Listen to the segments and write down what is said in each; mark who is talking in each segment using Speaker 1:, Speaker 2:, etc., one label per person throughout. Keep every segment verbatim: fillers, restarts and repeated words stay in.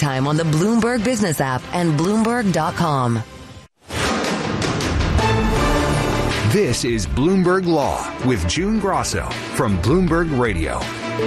Speaker 1: anytime on the Bloomberg Business app and Bloomberg dot com.
Speaker 2: This is Bloomberg Law with June Grosso from Bloomberg Radio.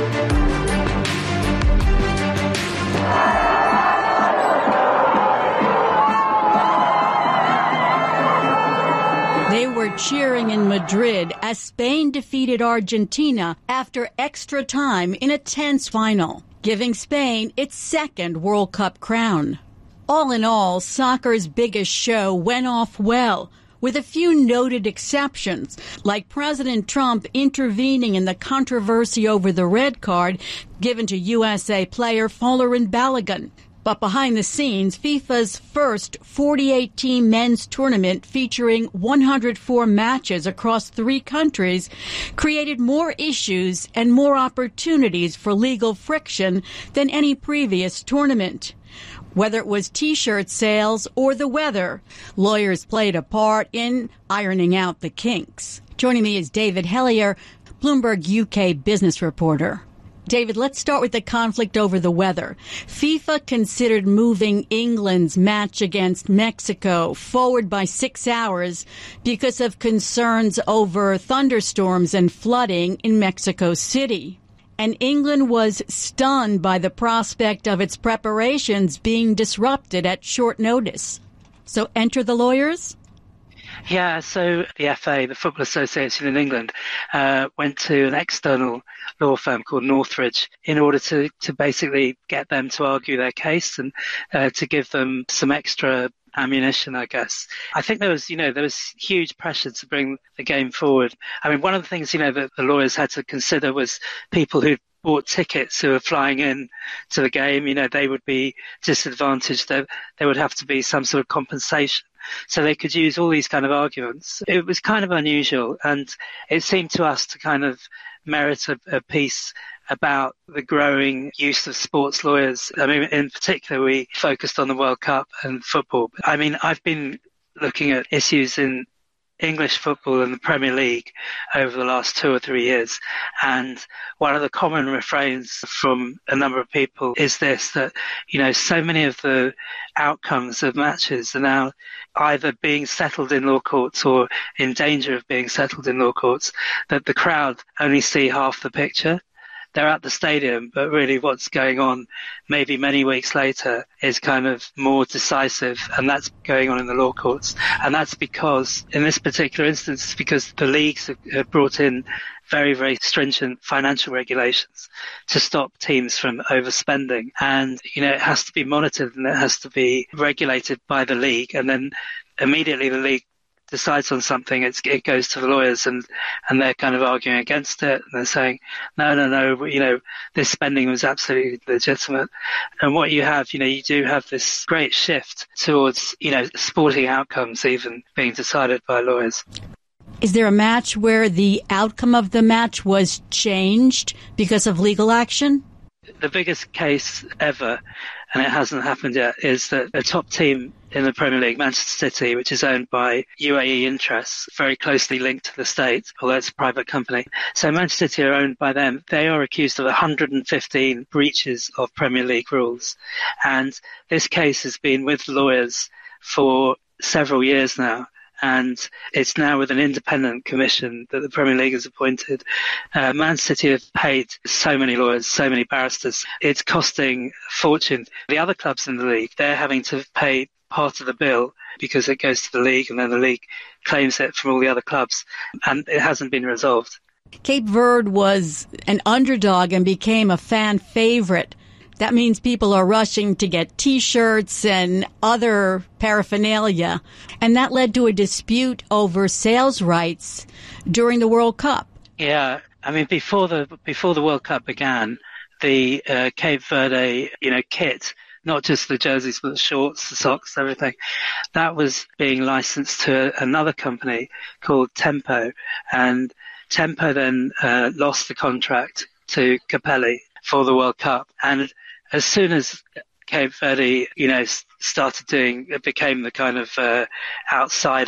Speaker 3: They were cheering in Madrid as Spain defeated Argentina after extra time in a tense final, giving Spain its second World Cup crown. All in all, soccer's biggest show went off well, with a few noted exceptions, like President Trump intervening in the controversy over the red card given to U S A player Folarin Balogun. But behind the scenes, FIFA's first forty-eight team men's tournament featuring one hundred four matches across three countries created more issues and more opportunities for legal friction than any previous tournament. Whether it was T-shirt sales or the weather, lawyers played a part in ironing out the kinks. Joining me is David Hellier, Bloomberg U K business reporter. David, let's start with the conflict over the weather. FIFA considered moving England's match against Mexico forward by six hours because of concerns over thunderstorms and flooding in Mexico City. And England was stunned by the prospect of its preparations being disrupted at short notice. So enter the lawyers?
Speaker 4: Yeah, so the F A, the Football Association in England, uh, went to an external law firm called Northridge in order to, to basically get them to argue their case and uh, to give them some extra ammunition, I guess. I think there was, you know, there was huge pressure to bring the game forward. I mean, one of the things, you know, that the lawyers had to consider was people who bought tickets who were flying in to the game. You know, they would be disadvantaged. There, there would have to be some sort of compensation. So they could use all these kind of arguments. It was kind of unusual, and it seemed to us to kind of merit a, a piece about the growing use of sports lawyers. I mean, in particular, we focused on the World Cup and football. I mean, I've been looking at issues in English football and the Premier League over the last two or three years. And one of the common refrains from a number of people is this, that, you know, so many of the outcomes of matches are now either being settled in law courts or in danger of being settled in law courts, that the crowd only see half the picture. They're at the stadium, but really what's going on maybe many weeks later is kind of more decisive, and that's going on in the law courts. And that's because, in this particular instance, it's because the leagues have brought in very, very stringent financial regulations to stop teams from overspending. And, you know, it has to be monitored and it has to be regulated by the league. And then immediately the league decides on something, it's, it goes to the lawyers, and, and they're kind of arguing against it. And they're saying, no, no, no, you know, this spending was absolutely legitimate. And what you have, you know, you do have this great shift towards, you know, sporting outcomes even being decided by lawyers.
Speaker 3: Is there a match where the outcome of the match was changed because of legal action?
Speaker 4: The biggest case ever, and it hasn't happened yet, is that a top team in the Premier League, Manchester City, which is owned by U A E interests, very closely linked to the state, although it's a private company. So Manchester City are owned by them. They are accused of one hundred fifteen breaches of Premier League rules. And this case has been with lawyers for several years now. And it's now with an independent commission that the Premier League has appointed. Uh, Man City have paid so many lawyers, so many barristers. It's costing a fortune. The other clubs in the league, they're having to pay part of the bill because it goes to the league and then the league claims it from all the other clubs. And it hasn't been resolved.
Speaker 3: Cape Verde was an underdog and became a fan favorite. That means people are rushing to get T-shirts and other paraphernalia. And that led to a dispute over sales rights during the World Cup.
Speaker 4: Yeah, I mean, before the before the World Cup began, the uh, Cape Verde, you know, kit, not just the jerseys, but the shorts, the socks, everything, that was being licensed to another company called Tempo. And Tempo then uh, lost the contract to Capelli for the World Cup. And as soon as Cape Verde, you know, started doing, it became the kind of uh, outsider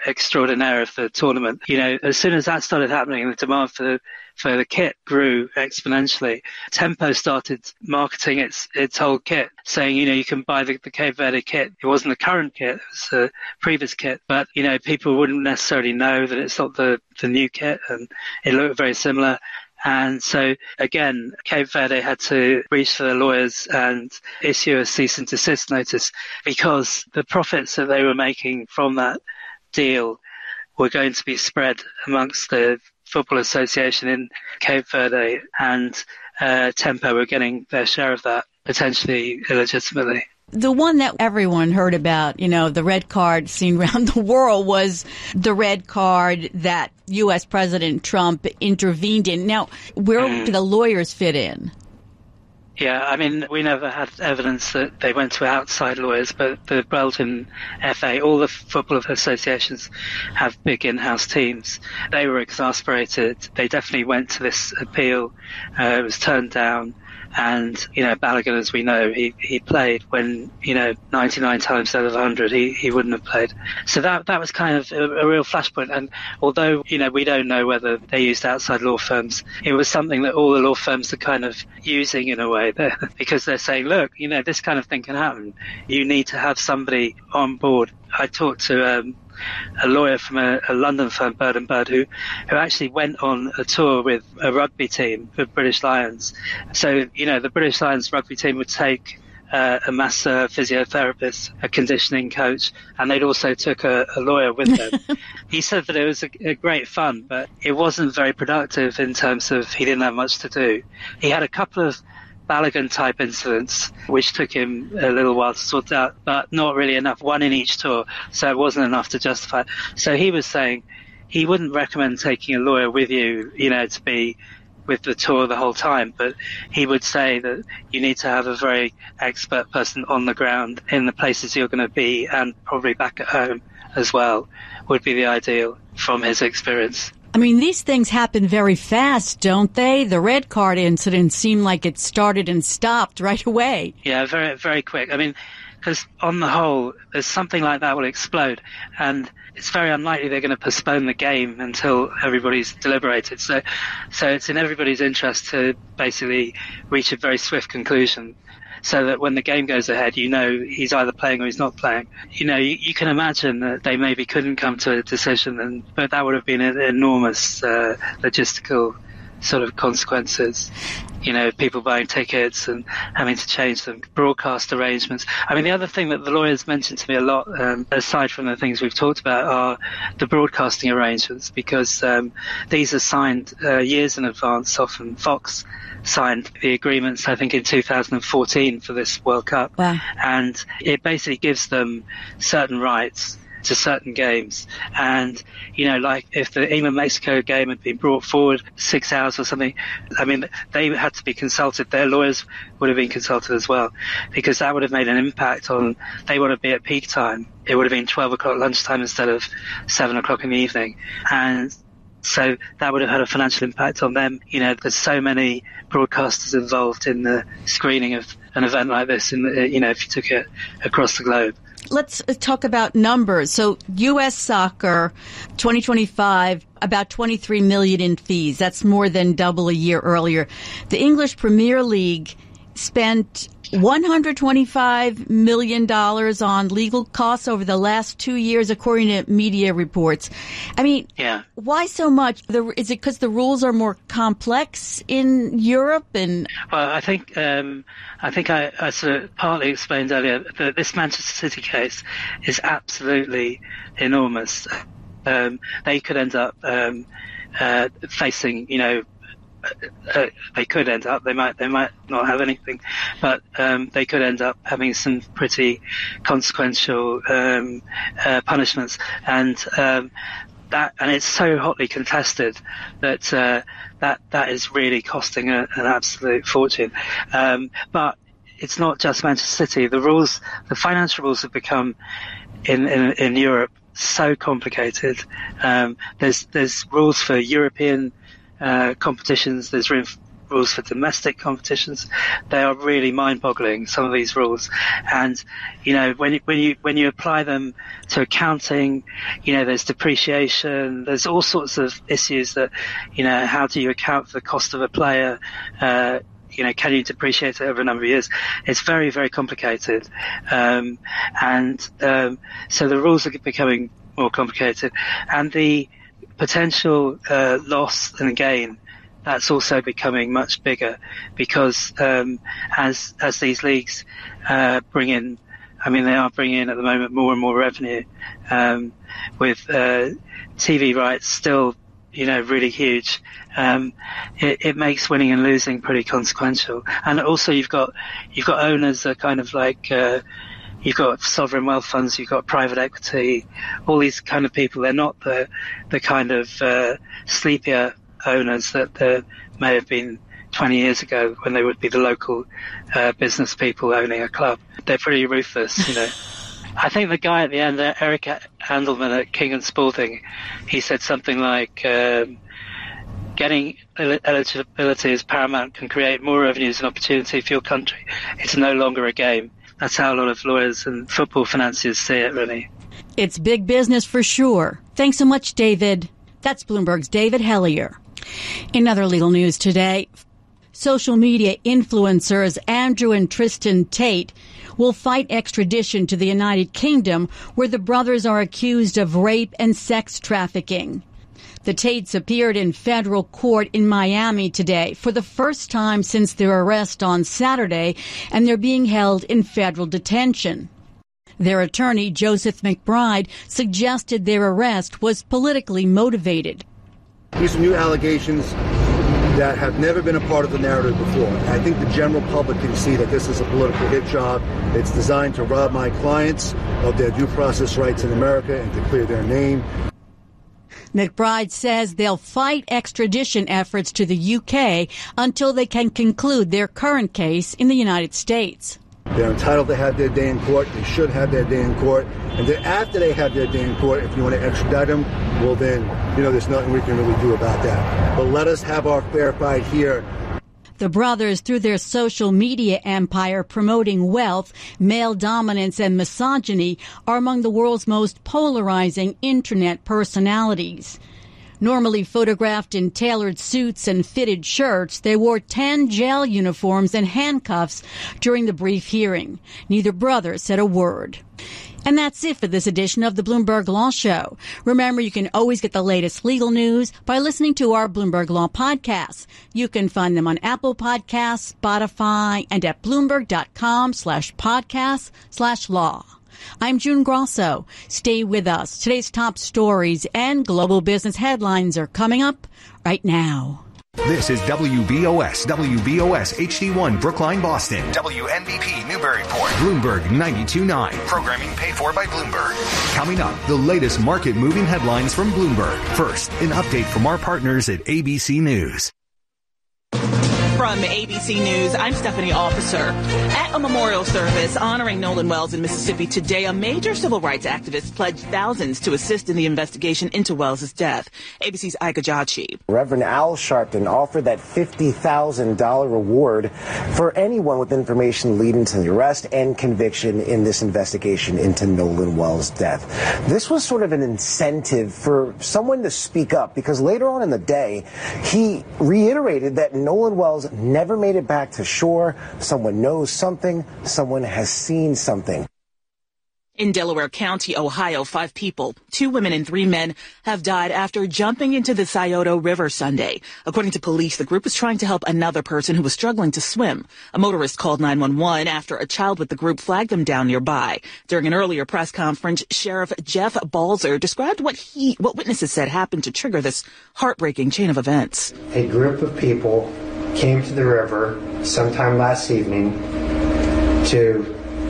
Speaker 4: extraordinaire of the tournament. You know, as soon as that started happening, the demand for for the kit grew exponentially. Tempo started marketing its its whole kit, saying, you know, you can buy the, the Cape Verde kit. It wasn't the current kit, it was the previous kit. But, you know, people wouldn't necessarily know that it's not the, the new kit, and it looked very similar. And so, again, Cape Verde had to reach for their lawyers and issue a cease and desist notice, because the profits that they were making from that deal were going to be spread amongst the Football Association in Cape Verde, and uh, Tempo were getting their share of that, potentially illegitimately.
Speaker 3: The one that everyone heard about, you know, the red card seen around the world, was the red card that U S President Trump intervened in. Now, where mm. do the lawyers fit in?
Speaker 4: Yeah, I mean, we never had evidence that they went to outside lawyers, but the Belgian F A, all the football associations have big in-house teams. They were exasperated. They definitely went to this appeal. Uh, it was turned down. And, you know, Balogun, as we know, he, he played when, you know, ninety-nine times out of one hundred, he, he wouldn't have played. So that that was kind of a, a real flashpoint. And although, you know, we don't know whether they used outside law firms, it was something that all the law firms are kind of using in a way, because they're saying, look, you know, this kind of thing can happen. You need to have somebody on board. I talked to um, a lawyer from a, a London firm, Bird and Bird, who, who actually went on a tour with a rugby team, the British Lions. So, you know, the British Lions rugby team would take uh, a masseur, physiotherapist, a conditioning coach, and they'd also took a, a lawyer with them. He said that it was a, a great fun, but it wasn't very productive in terms of he didn't have much to do. He had a couple of Balogun-type incidents, which took him a little while to sort out, but not really enough, one in each tour, so it wasn't enough to justify it. So he was saying he wouldn't recommend taking a lawyer with you, you know, to be with the tour the whole time, but he would say that you need to have a very expert person on the ground in the places you're going to be, and probably back at home as well, would be the ideal from his experience.
Speaker 3: I mean, these things happen very fast, don't they? The red card incident seemed like it started and stopped right away.
Speaker 4: Yeah, very, very quick. I mean, because on the whole, there's something like that will explode, and it's very unlikely they're going to postpone the game until everybody's deliberated. So, so it's in everybody's interest to basically reach a very swift conclusion, so that when the game goes ahead, you know he's either playing or he's not playing. You know, you, you can imagine that they maybe couldn't come to a decision, and but that would have been an enormous uh, logistical sort of consequences. You know, people buying tickets and having to change them, broadcast arrangements. I mean, the other thing that the lawyers mentioned to me a lot, um, aside from the things we've talked about, are the broadcasting arrangements, because um, these are signed uh, years in advance. Often Fox signed the agreements, I think, in two thousand fourteen for this World Cup.
Speaker 3: Wow.
Speaker 4: And it basically gives them certain rights to certain games. And, you know, like if the England-Mexico game had been brought forward six hours or something, I mean, they had to be consulted. Their lawyers would have been consulted as well, because that would have made an impact on, they want to be at peak time. It would have been twelve o'clock lunchtime instead of seven o'clock in the evening. And so that would have had a financial impact on them. You know, there's so many broadcasters involved in the screening of an event like this, in the, you know, if you took it across the globe.
Speaker 3: Let's talk about numbers. So U S Soccer, twenty twenty-five, about twenty-three million dollars in fees. That's more than double a year earlier. The English Premier League spent one hundred twenty-five million dollars on legal costs over the last two years, according to media reports. I mean,
Speaker 4: yeah.
Speaker 3: Why so much? Is it because the rules are more complex in Europe? And
Speaker 4: well, I think um, I think I, I sort of partly explained earlier that this Manchester City case is absolutely enormous. Um, they could end up um, uh, facing, you know, Uh, they could end up, they might they might not have anything, but um, they could end up having some pretty consequential um, uh, punishments, and um, that and it's so hotly contested that uh, that that is really costing a, an absolute fortune. Um, but it's not just Manchester City. The rules, the financial rules, have become in in, in Europe so complicated. Um, there's there's rules for European Uh, competitions, there's rules for domestic competitions. They are really mind-boggling, some of these rules. And, you know, when you, when you, when you apply them to accounting, you know, there's depreciation, there's all sorts of issues that, you know, how do you account for the cost of a player? Uh, you know, can you depreciate it over a number of years? It's very, very complicated. Um, and, um, so the rules are becoming more complicated, and the potential, uh, loss and gain, that's also becoming much bigger because, um, as, as these leagues, uh, bring in, I mean, they are bringing in at the moment more and more revenue, um, with, uh, T V rights still, you know, really huge. Um, it, it makes winning and losing pretty consequential. And also you've got, you've got owners that kind of like, uh, you've got sovereign wealth funds, you've got private equity, all these kind of people. They're not the, the kind of, uh, sleepier owners that there may have been twenty years ago when they would be the local, uh, business people owning a club. They're pretty ruthless, you know. I think the guy at the end, uh, Eric Andelman at King and Spalding, he said something like, um, getting eligibility is paramount, can create more revenues and opportunity for your country. It's no longer a game. That's how a lot of lawyers and football financiers see it, really.
Speaker 3: It's big business for sure. Thanks so much, David. That's Bloomberg's David Hellier. In other legal news today, social media influencers Andrew and Tristan Tate will fight extradition to the United Kingdom, where the brothers are accused of rape and sex trafficking. The Tates appeared in federal court in Miami today for the first time since their arrest on Saturday, and they're being held in federal detention. Their attorney, Joseph McBride, suggested their arrest was politically motivated.
Speaker 5: These are new allegations that have never been a part of the narrative before. I think the general public can see that this is a political hit job. It's designed to rob my clients of their due process rights in America and to clear their name.
Speaker 3: McBride says they'll fight extradition efforts to the U K until they can conclude their current case in the United States.
Speaker 5: They're entitled to have their day in court. They should have their day in court. And then after they have their day in court, if you want to extradite them, well then, you know, there's nothing we can really do about that. But let us have our fair fight here.
Speaker 3: The brothers, through their social media empire promoting wealth, male dominance, and misogyny, are among the world's most polarizing internet personalities. Normally photographed in tailored suits and fitted shirts, they wore tan jail uniforms and handcuffs during the brief hearing. Neither brother said a word. And that's it for this edition of the Bloomberg Law Show. Remember, you can always get the latest legal news by listening to our Bloomberg Law podcasts. You can find them on Apple Podcasts, Spotify, and at Bloomberg.com slash podcast slash law. I'm June Grosso. Stay with us. Today's top stories and global business headlines are coming up right now.
Speaker 2: This is W B O S, W B O S H D one Brookline, Boston. W N B P Newburyport. Bloomberg ninety-two point nine. Programming paid for by Bloomberg. Coming up, the latest market-moving headlines from Bloomberg. First, an update from our partners at A B C News.
Speaker 6: From A B C News, I'm Stephanie Officer. At a memorial service honoring Nolan Wells in Mississippi today, a major civil rights activist pledged thousands to assist in the investigation into Wells' death. A B C's Ika Jachi.
Speaker 7: Reverend Al Sharpton offered that fifty thousand dollars reward for anyone with information leading to the arrest and conviction in this investigation into Nolan Wells' death. This was sort of an incentive for someone to speak up, because later on in the day, he reiterated that Nolan Wells never made it back to shore. Someone knows something. Someone has seen something.
Speaker 6: In Delaware County, Ohio, five people, two women and three men, have died after jumping into the Scioto River Sunday. According to police, the group was trying to help another person who was struggling to swim. A motorist called nine one one after a child with the group flagged them down nearby. During an earlier press conference, Sheriff Jeff Balzer described what he, what witnesses said happened to trigger this heartbreaking chain of events.
Speaker 8: A group of people came to the river sometime last evening to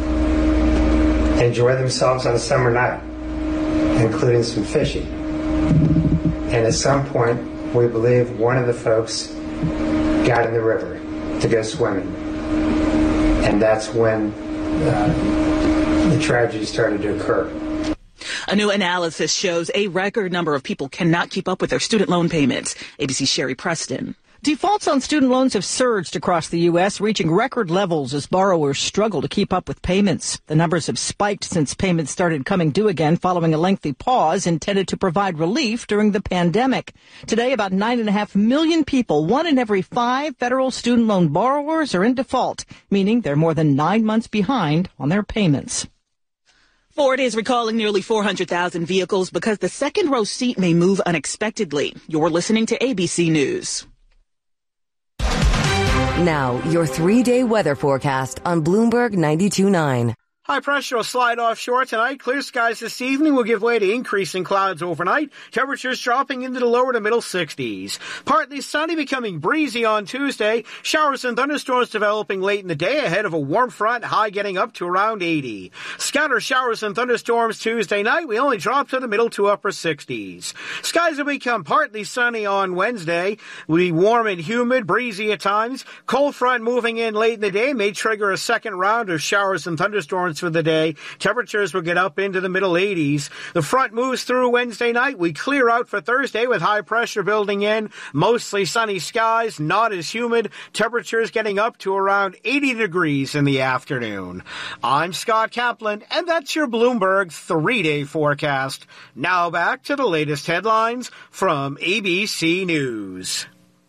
Speaker 8: enjoy themselves on a summer night, including some fishing. And at some point, we believe one of the folks got in the river to go swimming. And that's when uh, the tragedy started to occur.
Speaker 6: A new analysis shows a record number of people cannot keep up with their student loan payments. A B C's Sherry Preston.
Speaker 9: Defaults on student loans have surged across the U S, reaching record levels as borrowers struggle to keep up with payments. The numbers have spiked since payments started coming due again following a lengthy pause intended to provide relief during the pandemic. Today, about nine and a half million people, one in every five federal student loan borrowers, are in default, meaning they're more than nine months behind on their payments.
Speaker 6: Ford is recalling nearly four hundred thousand vehicles because the second row seat may move unexpectedly. You're listening to A B C News.
Speaker 1: Now, your three-day weather forecast on Bloomberg ninety-two point nine.
Speaker 10: High pressure will slide offshore tonight. Clear skies this evening will give way to increasing clouds overnight. Temperatures dropping into the lower to middle sixties. Partly sunny, becoming breezy on Tuesday. Showers and thunderstorms developing late in the day ahead of a warm front, high getting up to around eighty. Scatter showers and thunderstorms Tuesday night. We only drop to the middle to upper sixties. Skies will become partly sunny on Wednesday. Will be warm and humid, breezy at times. Cold front moving in late in the day may trigger a second round of showers and thunderstorms for the day. Temperatures will get up into the middle eighties. The front moves through Wednesday night. We clear out for Thursday with high pressure building in. Mostly sunny skies, not as humid. Temperatures getting up to around eighty degrees in the afternoon. I'm Scott Kaplan, and that's your Bloomberg three-day forecast. Now back to the latest headlines from A B C News.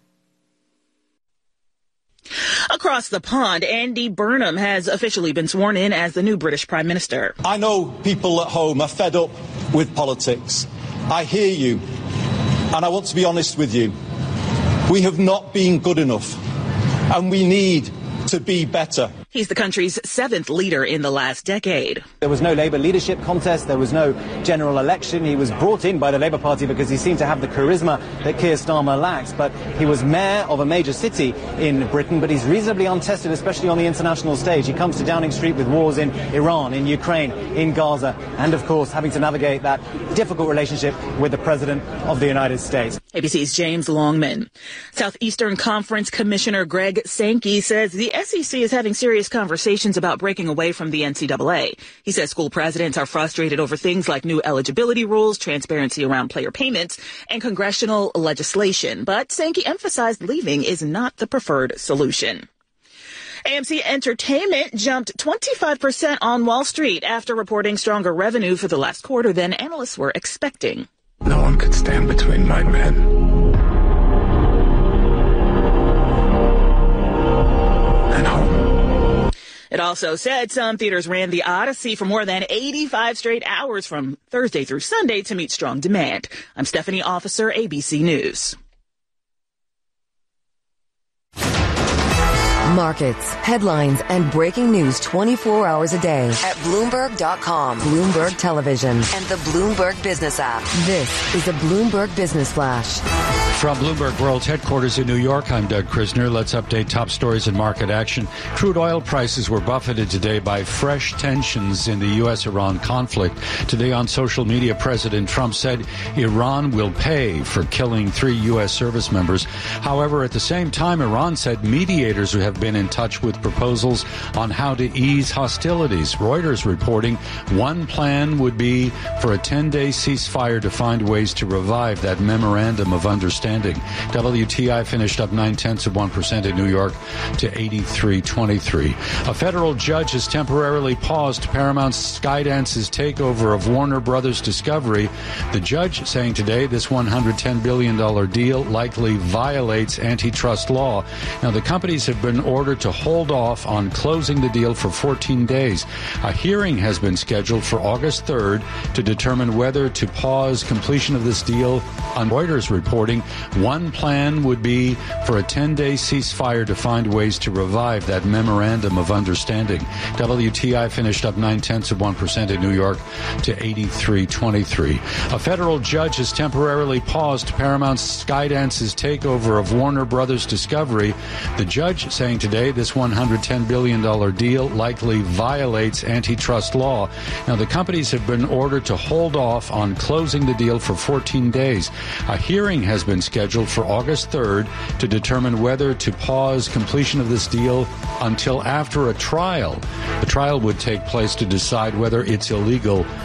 Speaker 6: Across the pond, Andy Burnham has officially been sworn in as the new British Prime Minister.
Speaker 11: I know people at home are fed up with politics. I hear you, and I want to be honest with you. We have not been good enough, and we need to be better.
Speaker 6: He's the country's seventh leader in the last decade.
Speaker 12: There was no Labour leadership contest. There was no general election. He was brought in by the Labour Party because he seemed to have the charisma that Keir Starmer lacks. But he was mayor of a major city in Britain, but he's reasonably untested, especially on the international stage. He comes to Downing Street with wars in Iran, in Ukraine, in Gaza, and, of course, having to navigate that difficult relationship with the President of the United States.
Speaker 6: A B C's James Longman. Southeastern Conference Commissioner Greg Sankey says the S E C is having serious conversations about breaking away from the N C double A. He says school presidents are frustrated over things like new eligibility rules, transparency around player payments, and congressional legislation. But Sankey emphasized leaving is not the preferred solution. A M C Entertainment jumped twenty-five percent on Wall Street after reporting stronger revenue for the last quarter than analysts were expecting.
Speaker 13: No one could stand between my men and home.
Speaker 6: It also said some theaters ran The Odyssey for more than eighty-five straight hours from Thursday through Sunday to meet strong demand. I'm Stephanie Officer, A B C News.
Speaker 1: Markets, headlines, and breaking news twenty-four hours a day at Bloomberg dot com, Bloomberg Television, and the Bloomberg Business app. This is a Bloomberg Business Flash.
Speaker 14: From Bloomberg World's headquarters in New York, I'm Doug Krisner. Let's update top stories and market action. Crude oil prices were buffeted today by fresh tensions in the U S Iran conflict. Today on social media, President Trump said Iran will pay for killing three U S service members. However, at the same time, Iran said mediators who have been in touch with proposals on how to ease hostilities. Reuters reporting one plan would be for a ten-day ceasefire to find ways to revive that memorandum of understanding. W T I finished up nine-tenths of one percent in New York to eighty-three twenty-three. A federal judge has temporarily paused Paramount Skydance's takeover of Warner Brothers Discovery. The judge saying today this one hundred ten billion dollars deal likely violates antitrust law. Now, the companies have been ordered to hold off on closing the deal for fourteen days. A hearing has been scheduled for August third to determine whether to pause completion of this deal. On Reuters reporting, one plan would be for a ten-day ceasefire to find ways to revive that memorandum of understanding. W T I finished up nine-tenths of one percent in New York to eighty-three twenty-three. A federal judge has temporarily paused Paramount Skydance's takeover of Warner Brothers Discovery. The judge saying today this one hundred ten billion dollars deal likely violates antitrust law. Now, the companies have been ordered to hold off on closing the deal for fourteen days. A hearing has been scheduled for August third to determine whether to pause completion of this deal until after a trial. The trial would take place to decide whether it's illegal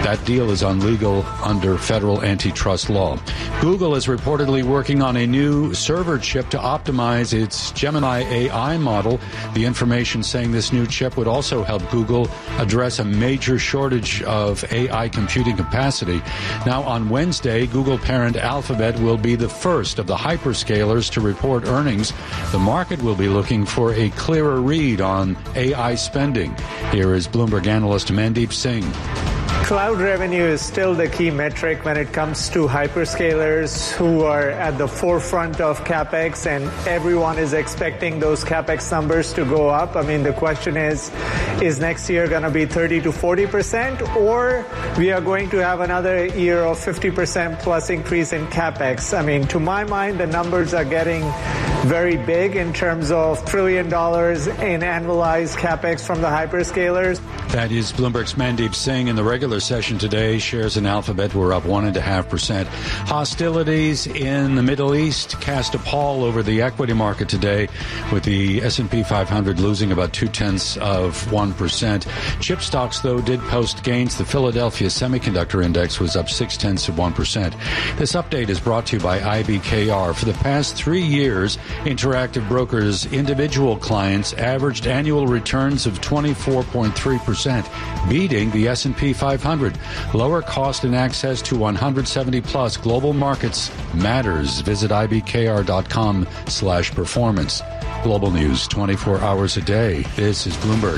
Speaker 14: That deal is illegal under federal antitrust law. Google is reportedly working on a new server chip to optimize its Gemini A I model. The information saying this new chip would also help Google address a major shortage of A I computing capacity. Now, on Wednesday, Google parent Alphabet will be the first of the hyperscalers to report earnings. The market will be looking for a clearer read on A I spending. Here is Bloomberg analyst Mandeep Singh.
Speaker 15: Cloud revenue is still the key metric when it comes to hyperscalers who are at the forefront of CapEx, and everyone is expecting those CapEx numbers to go up. I mean, the question is, is next year going to be thirty to forty percent, or we are going to have another year of fifty percent plus increase in CapEx? I mean, to my mind, the numbers are getting very big in terms of trillion dollars in annualized CapEx from the hyperscalers.
Speaker 14: That is Bloomberg's Mandeep Singh. In the regular session today, shares in Alphabet were up one and a half percent. Hostilities in the Middle East cast a pall over the equity market today, with the S and P five hundred losing about two tenths of one percent. Chip stocks, though, did post gains. The Philadelphia Semiconductor Index was up six tenths of one percent. This update is brought to you by I B K R. For the past three years, Interactive Brokers' individual clients averaged annual returns of twenty-four point three percent, beating the S and P five hundred. Lower cost and access to one hundred seventy plus global markets matters. Visit ibkr.com slash performance. Global news twenty-four hours a day. This is Bloomberg.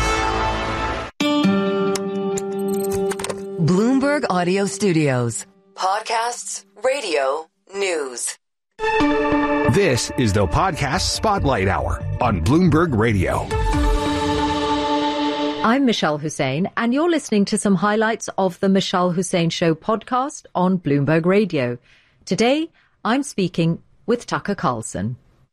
Speaker 1: Bloomberg Audio Studios. Podcasts, radio, news.
Speaker 2: This is the Podcast Spotlight Hour on Bloomberg Radio.
Speaker 16: I'm Michelle Hussein, and you're listening to some highlights of the Michelle Hussein Show podcast on Bloomberg Radio. Today, I'm speaking with Tucker Carlson.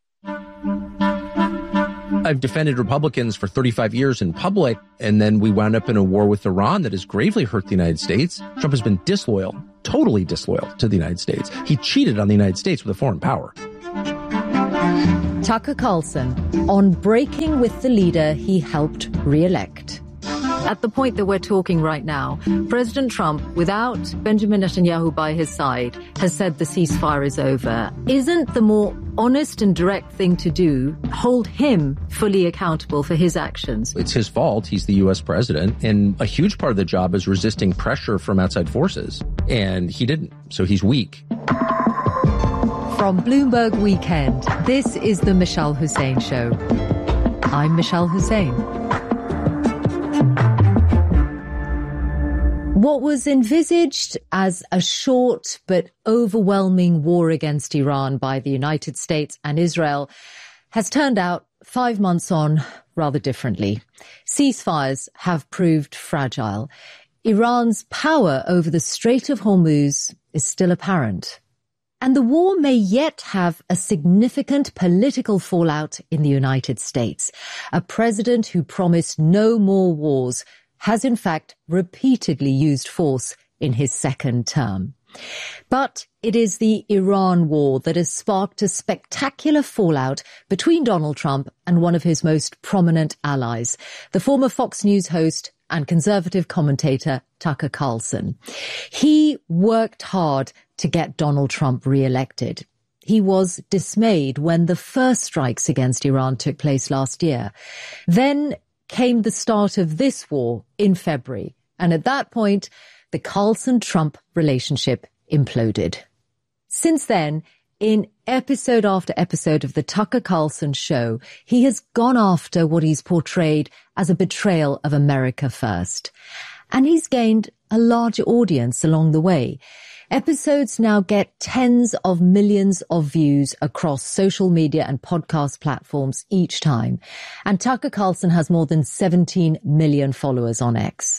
Speaker 17: I've defended Republicans for thirty-five years in public, and then we wound up in a war with Iran that has gravely hurt the United States. Trump has been disloyal, totally disloyal to the United States. He cheated on the United States with a foreign power.
Speaker 16: Tucker Carlson on breaking with the leader he helped re-elect. At the point that we're talking right now, President Trump, without Benjamin Netanyahu by his side, has said the ceasefire is over. Isn't the more honest and direct thing to do hold him fully accountable for his actions?
Speaker 17: It's his fault. He's the U S president, and a huge part of the job is resisting pressure from outside forces, and he didn't, so he's weak.
Speaker 16: From Bloomberg Weekend, this is the Michelle Hussein Show. I'm Michelle Hussein. What was envisaged as a short but overwhelming war against Iran by the United States and Israel has turned out, five months on, rather differently. Ceasefires have proved fragile. Iran's power over the Strait of Hormuz is still apparent. And the war may yet have a significant political fallout in the United States. A president who promised no more wars has in fact repeatedly used force in his second term. But it is the Iran war that has sparked a spectacular fallout between Donald Trump and one of his most prominent allies, the former Fox News host and conservative commentator Tucker Carlson. He worked hard to get Donald Trump re-elected. He was dismayed when the first strikes against Iran took place last year. Then came the start of this war in February, and at that point, the Carlson-Trump relationship imploded. Since then, in episode after episode of the Tucker Carlson Show, he has gone after what he's portrayed as a betrayal of America first. And he's gained a larger audience along the way. Episodes now get tens of millions of views across social media and podcast platforms each time. And Tucker Carlson has more than seventeen million followers on X.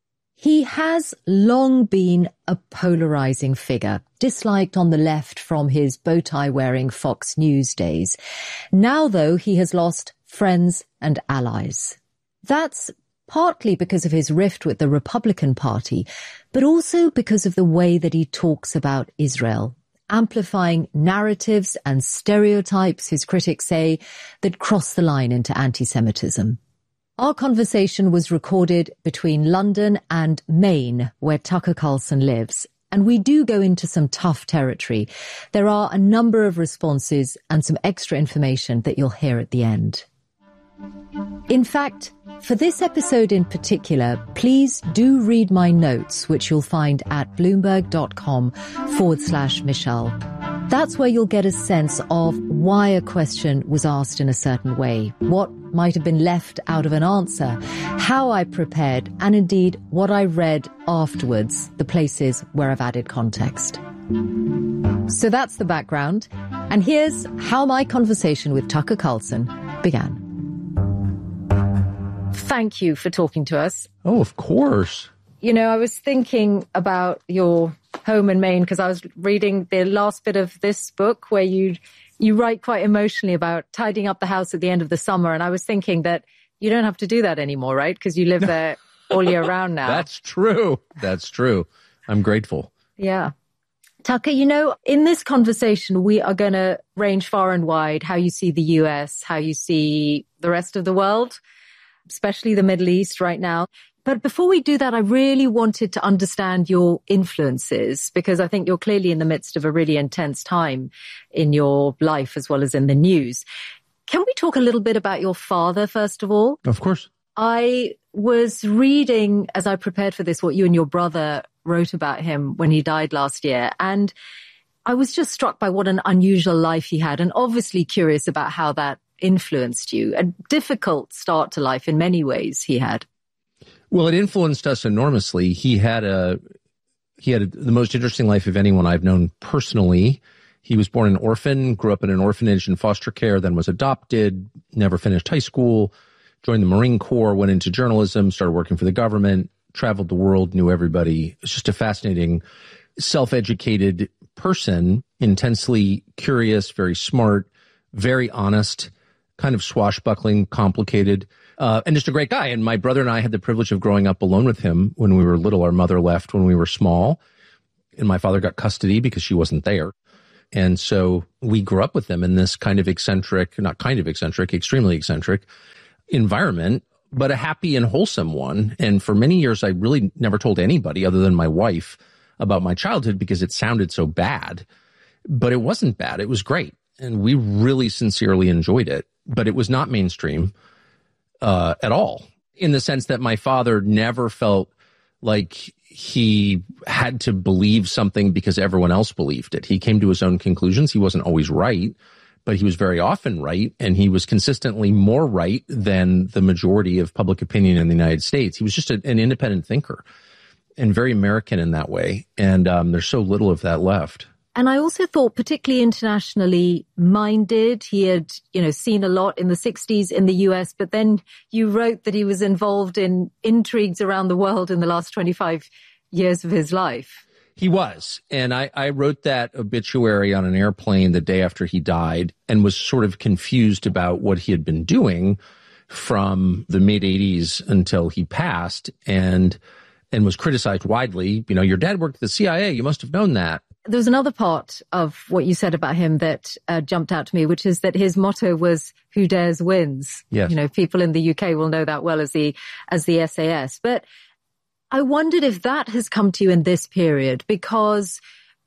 Speaker 16: He has long been a polarizing figure, disliked on the left from his bow-tie-wearing Fox News days. Now, though, he has lost friends and allies. That's partly because of his rift with the Republican Party, but also because of the way that he talks about Israel, amplifying narratives and stereotypes, his critics say, that cross the line into anti-Semitism. Our conversation was recorded between London and Maine, where Tucker Carlson lives. And we do go into some tough territory. There are a number of responses and some extra information that you'll hear at the end. In fact, for this episode in particular, please do read my notes, which you'll find at bloomberg.com forward slash Michelle. That's where you'll get a sense of why a question was asked in a certain way, what might have been left out of an answer, how I prepared, and indeed what I read afterwards, the places where I've added context. So that's the background. And here's how my conversation with Tucker Carlson began. Thank you for talking to us.
Speaker 17: Oh, of course.
Speaker 16: You know, I was thinking about your home in Maine because I was reading the last bit of this book where you you write quite emotionally about tidying up the house at the end of the summer. And I was thinking that you don't have to do that anymore, right? Because you live there all year round now.
Speaker 17: That's true. That's true. I'm grateful.
Speaker 16: Yeah. Tucker, you know, in this conversation, we are going to range far and wide how you see the U S, how you see the rest of the world, especially the Middle East right now. But before we do that, I really wanted to understand your influences, because I think you're clearly in the midst of a really intense time in your life as well as in the news. Can we talk a little bit about your father, first of all?
Speaker 17: Of course.
Speaker 16: I was reading, as I prepared for this, what you and your brother wrote about him when he died last year. And I was just struck by what an unusual life he had, and obviously curious about how that influenced you. A difficult start to life in many ways he had.
Speaker 17: Well, it influenced us enormously. He had a he had a, the most interesting life of anyone I've known personally. He was born an orphan, grew up in an orphanage in foster care, then was adopted, never finished high school, joined the Marine Corps, went into journalism, started working for the government, traveled the world, knew everybody. It's just a fascinating, self-educated person, intensely curious, very smart, very honest, kind of swashbuckling, complicated, uh, and just a great guy. And my brother and I had the privilege of growing up alone with him when we were little. Our mother left when we were small, and my father got custody because she wasn't there. And so we grew up with them in this kind of eccentric, not kind of eccentric, extremely eccentric environment, but a happy and wholesome one. And for many years, I really never told anybody other than my wife about my childhood because it sounded so bad. But it wasn't bad. It was great. And we really sincerely enjoyed it. But it was not mainstream uh, at all, in the sense that my father never felt like he had to believe something because everyone else believed it. He came to his own conclusions. He wasn't always right, but he was very often right. And he was consistently more right than the majority of public opinion in the United States. He was just a, an independent thinker and very American in that way. And um, there's so little of that left.
Speaker 16: And I also thought particularly internationally minded. He had, you know, seen a lot in the sixties in the U S, but then you wrote that he was involved in intrigues around the world in the last twenty-five years of his life.
Speaker 17: He was. And I, I wrote that obituary on an airplane the day after he died and was sort of confused about what he had been doing from the mid eighties until he passed, and and was criticized widely. You know, your dad worked at the C I A. You must have known that.
Speaker 16: There was another part of what you said about him that uh, jumped out to me, which is that his motto was "Who dares wins."
Speaker 17: Yes.
Speaker 16: You know, people in the U K will know that well as the as the S A S. But I wondered if that has come to you in this period, because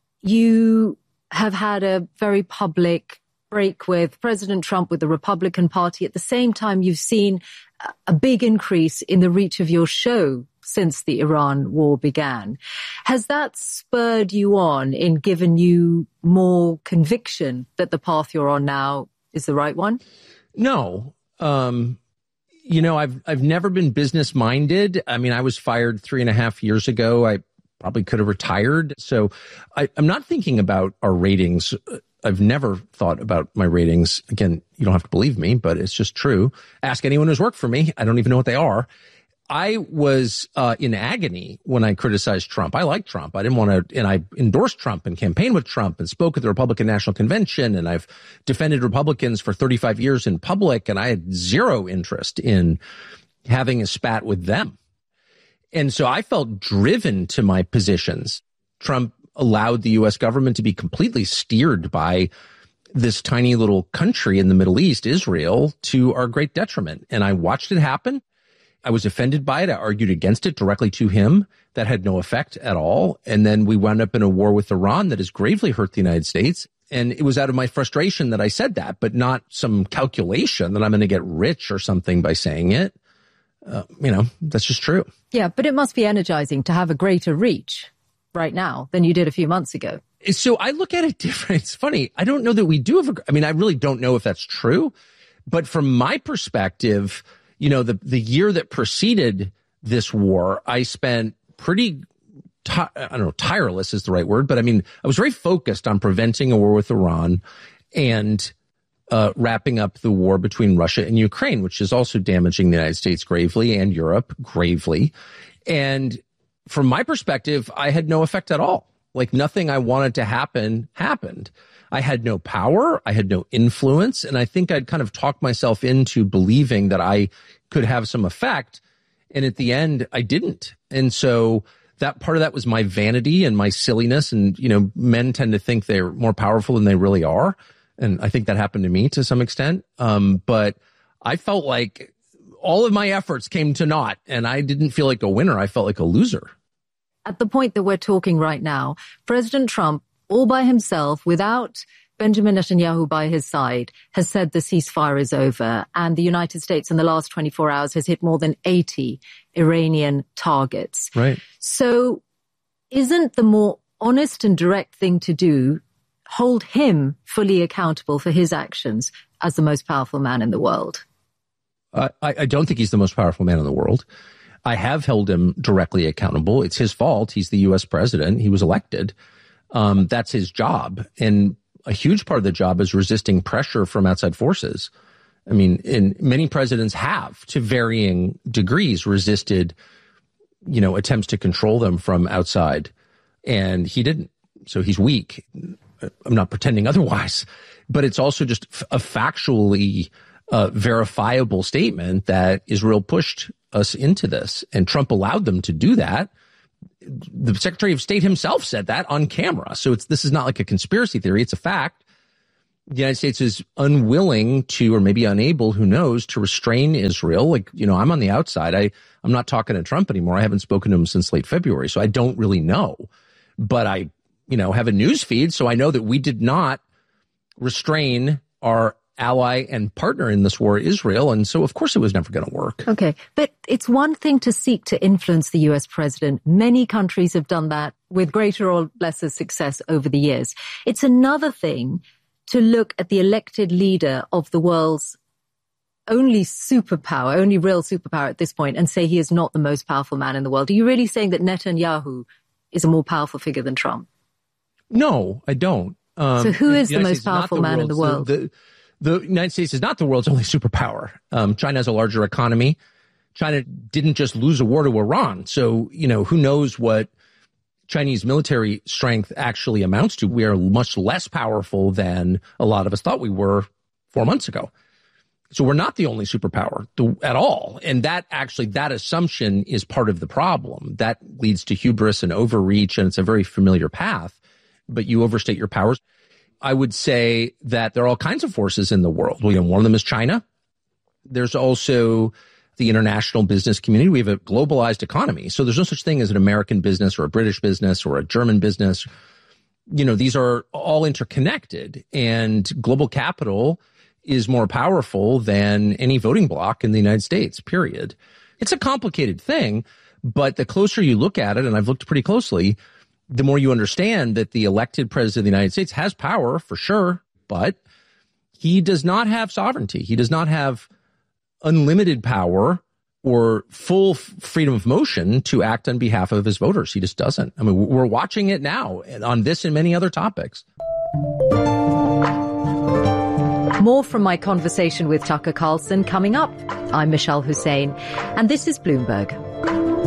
Speaker 16: you have had a very public break with President Trump, with the Republican Party. At the same time, you've seen a big increase in the reach of your show since the Iran war began. Has that spurred you on in given you more conviction that the path you're on now is the right one?
Speaker 17: No. Um, you know, I've I've never been business minded. I mean, I was fired three and a half years ago. I probably could have retired. So I, I'm not thinking about our ratings. I've never thought about my ratings. Again, you don't have to believe me, but it's just true. Ask anyone who's worked for me. I don't even know what they are. I was uh, in agony when I criticized Trump. I like Trump. I didn't want to, and I endorsed Trump and campaigned with Trump and spoke at the Republican National Convention, and I've defended Republicans for thirty-five years in public, and I had zero interest in having a spat with them. And so I felt driven to my positions. Trump allowed the U S government to be completely steered by this tiny little country in the Middle East, Israel, to our great detriment. And I watched it happen. I was offended by it. I argued against it directly to him. That had no effect at all. And then we wound up in a war with Iran that has gravely hurt the United States. And it was out of my frustration that I said that, but not some calculation that I'm going to get rich or something by saying it. Uh, you know, that's just true.
Speaker 16: Yeah, but it must be energizing to have a greater reach right now than you did a few months ago.
Speaker 17: So I look at it different. It's funny. I don't know that we do have a, I mean, I really don't know if that's true, but from my perspective, you know, the, the year that preceded this war, I spent pretty, t- I don't know, tireless is the right word, but I mean, I was very focused on preventing a war with Iran and uh, wrapping up the war between Russia and Ukraine, which is also damaging the United States gravely and Europe gravely. And from my perspective, I had no effect at all. Like nothing I wanted to happen happened. I had no power. I had no influence. And I think I'd kind of talked myself into believing that I could have some effect. And at the end, I didn't. And so that part of that was my vanity and my silliness. And, you know, men tend to think they're more powerful than they really are. And I think that happened to me to some extent. Um, but I felt like all of my efforts came to naught and I didn't feel like a winner. I felt like a loser.
Speaker 16: At the point that we're talking right now, President Trump, all by himself, without Benjamin Netanyahu by his side, has said the ceasefire is over. And the United States in the last twenty-four hours has hit more than eighty Iranian targets.
Speaker 17: Right.
Speaker 16: So isn't the more honest and direct thing to do hold him fully accountable for his actions as the most powerful man in the world?
Speaker 17: Uh, I, I don't think he's the most powerful man in the world. I have held him directly accountable. It's his fault. He's the U S president. He was elected. Um, that's his job. And a huge part of the job is resisting pressure from outside forces. I mean, and many presidents have, to varying degrees, resisted, you know, attempts to control them from outside. And he didn't. So he's weak. I'm not pretending otherwise. But it's also just a factually uh, verifiable statement that Israel pushed us into this. And Trump allowed them to do that. The Secretary of State himself said that on camera. So it's this is not like a conspiracy theory. It's a fact. The United States is unwilling to, or maybe unable, who knows, to restrain Israel. Like, you know, I'm on the outside. I, I'm not talking to Trump anymore. I haven't spoken to him since late February. So I don't really know. But I, you know, have a news feed. So I know that we did not restrain our ally and partner in this war, Israel. And so, of course, it was never going to work.
Speaker 16: Okay. But it's one thing to seek to influence the U S president. Many countries have done that with greater or lesser success over the years. It's another thing to look at the elected leader of the world's only superpower, only real superpower at this point, and say he is not the most powerful man in the world. Are you really saying that Netanyahu is a more powerful figure than Trump?
Speaker 17: No, I don't. Um,
Speaker 16: so who is the, the most
Speaker 17: States
Speaker 16: powerful
Speaker 17: the
Speaker 16: man in the world?
Speaker 17: The, the, The United States is not the world's only superpower. Um, China has a larger economy. China didn't just lose a war to Iran. So, you know, who knows what Chinese military strength actually amounts to. We are much less powerful than a lot of us thought we were four months ago. So we're not the only superpower at all. And that actually, that assumption is part of the problem. That leads to hubris and overreach, and it's a very familiar path. But you overstate your powers. I would say that there are all kinds of forces in the world. Well, you know, one of them is China. There's also the international business community. We have a globalized economy. So there's no such thing as an American business or a British business or a German business. You know, these are all interconnected, and global capital is more powerful than any voting bloc in the United States, period. It's a complicated thing, but the closer you look at it, and I've looked pretty closely, the more you understand that the elected president of the United States has power for sure, but he does not have sovereignty. He does not have unlimited power or full freedom of motion to act on behalf of his voters. He just doesn't. I mean, we're watching it now on this and many other topics.
Speaker 16: More from my conversation with Tucker Carlson coming up. I'm Michelle Hussein, and this is Bloomberg.